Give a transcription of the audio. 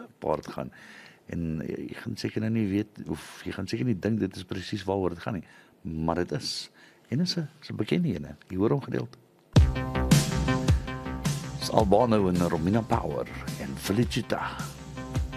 gepaard gaan. En jy gaan seker nou nie weet, of jy gaan seker nie dink dit is presies waaroor dit gaan nie, maar dit is. En is 'n bekende ene, jy hoor hom gedeeld. Dis Albano en Romina Power en Felicita.